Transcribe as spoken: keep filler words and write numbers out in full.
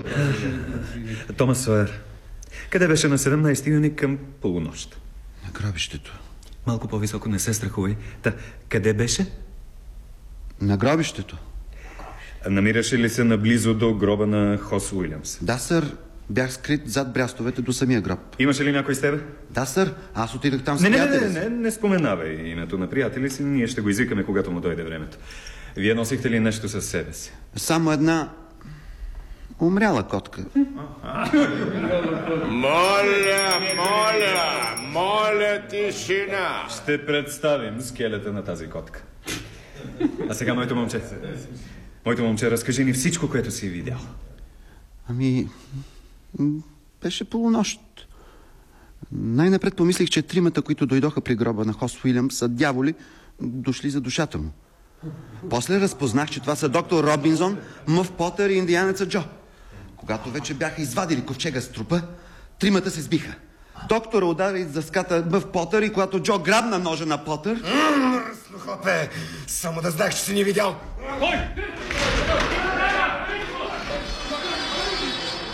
Томас Сойер. Къде беше на седемнайсети юни към полунощ? На гробището. Малко по-високо, не се страхувай. Та, къде беше? На гробището. Намираше ли се наблизо до гроба на Хос Уилямс? Да, сър. Бях скрит зад брястовете до самия гроб. Имаше ли някой с тебе? Да, сър. Аз отидах там с не, не, приятеля не, си. не, не, не споменавай името на приятели си. Ние ще го извикаме, когато му дойде времето. Вие носихте ли нещо със себе си? Само една умряла котка. Моля, моля, моля, тишина. Ще представим скелета на тази котка. А сега, моето момче. Моето момче, разкажи ни всичко, което си видял. Ами, беше полунощ. Най-напред помислих, че тримата, които дойдоха при гроба на Хос Уилямс, са дяволи, дошли за душата му. После разпознах, че това са доктор Робинзон, Мъв Потър и индианеца Джо. Когато вече бяха извадили ковчега с трупа, тримата се сбиха. Доктора удари из дъската Мъв Потър и когато Джо грабна ножа на Потър... Слухопе, само да знаеш, че си ни видял. Кой?